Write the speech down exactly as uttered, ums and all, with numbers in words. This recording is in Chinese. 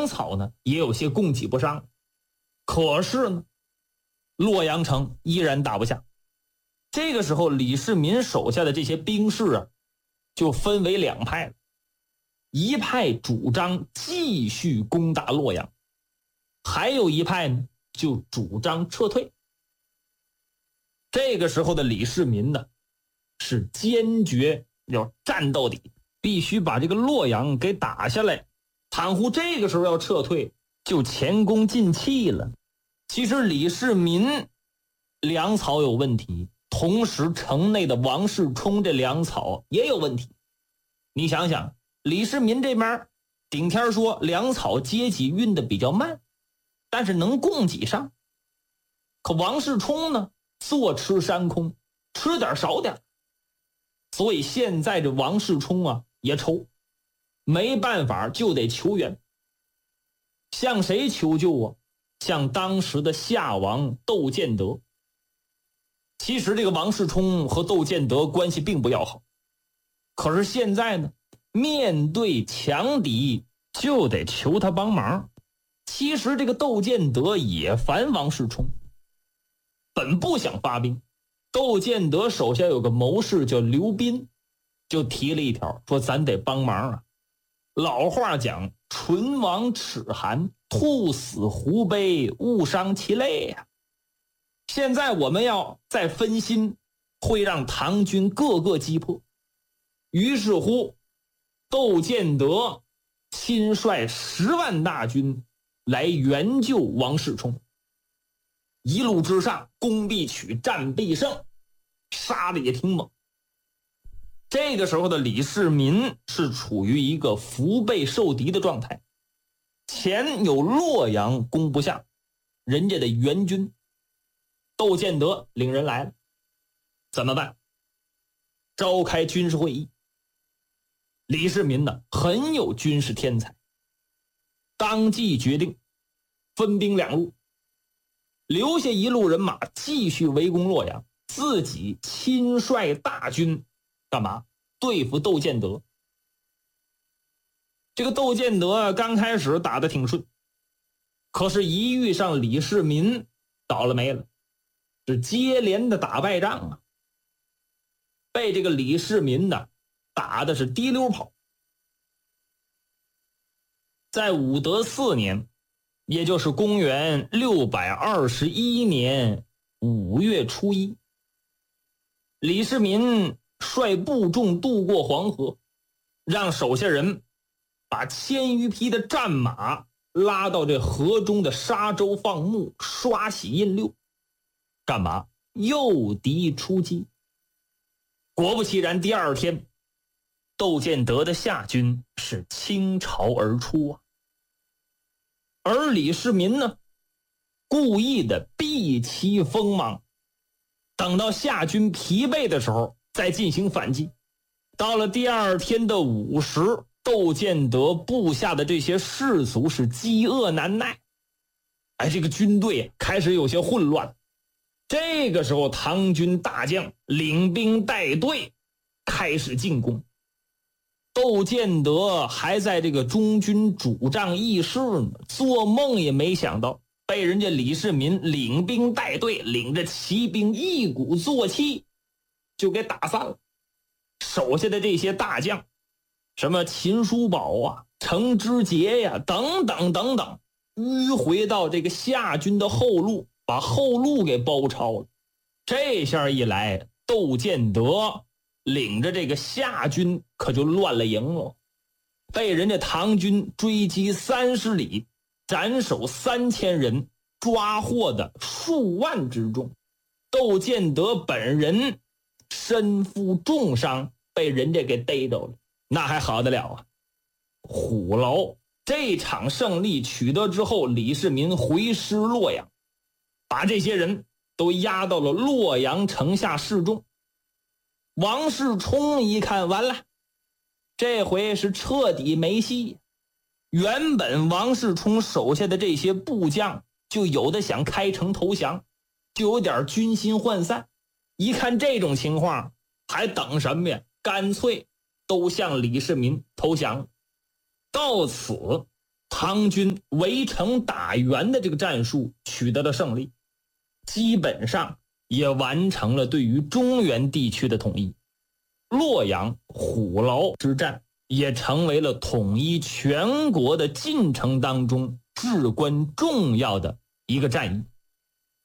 粮草呢也有些供给不上。可是呢，洛阳城依然打不下。这个时候，李世民手下的这些兵士啊，就分为两派了。一派主张继续攻打洛阳，还有一派呢，就主张撤退。这个时候的李世民呢，是坚决要战到底，必须把这个洛阳给打下来。倘乎这个时候要撤退，就前功尽弃了。其实李世民粮草有问题，同时城内的王世充这粮草也有问题。你想想，李世民这边顶天说粮草接济运的比较慢，但是能供给上。可王世充呢，坐吃山空，吃点少点。所以现在这王世充啊也愁，没办法就得求援。向谁求救啊？向当时的夏王窦建德。其实这个王世充和窦建德关系并不要好，可是现在呢，面对强敌就得求他帮忙。其实这个窦建德也烦王世充，本不想发兵。窦建德手下有个谋士叫刘斌，就提了一条，说咱得帮忙啊。老话讲，唇亡齿寒，兔死狐悲，误伤其类呀、啊。现在我们要再分心，会让唐军各个击破。于是乎，窦建德亲率十万大军来援救王世充。一路之上，攻必取，战必胜，杀的也挺猛。这个时候的李世民是处于一个腹背受敌的状态，前有洛阳攻不下，人家的援军。窦建德领人来了，怎么办？召开军事会议。李世民呢，很有军事天才，当即决定分兵两路，留下一路人马继续围攻洛阳，自己亲率大军干嘛？对付窦建德。这个窦建德刚开始打得挺顺，可是一遇上李世民，倒了霉了，是接连的打败仗啊，被这个李世民呢打的是滴溜跑。在武德四年，也就是公元六百二十一年五月初一，李世民率部众渡过黄河，让手下人把千余匹的战马拉到这河中的沙洲放牧，刷洗印溜。干嘛？诱敌出击。果不其然，第二天窦建德的夏军是倾巢而出啊。而李世民呢，故意的避其锋芒，等到夏军疲惫的时候再进行反击。到了第二天的午时，窦建德部下的这些士卒是饥饿难耐，哎，这个军队开始有些混乱。这个时候，唐军大将领兵带队开始进攻。窦建德还在这个中军主帐议事呢，做梦也没想到被人家李世民领兵带队，领着骑兵一鼓作气就给打散了。手下的这些大将，什么秦叔宝啊、程知节呀、等等等等，迂回到这个夏军的后路，把后路给包抄了。这下一来，窦建德领着这个夏军可就乱了营了，被人家唐军追击三十里，斩首三千人，抓获的数万之众。窦建德本人身负重伤，被人家给逮着了，那还好得了啊！虎牢这场胜利取得之后，李世民回师洛阳，把这些人都押到了洛阳城下示众。王世充一看，完了，这回是彻底没戏。原本王世充手下的这些部将就有的想开城投降，就有点军心涣散。一看这种情况，还等什么呀？干脆都向李世民投降。到此， 唐军围城打援的这个战术取得了胜利，基本上也完成了对于中原地区的统一。洛阳虎牢之战也成为了统一全国的进程当中至关重要的一个战役。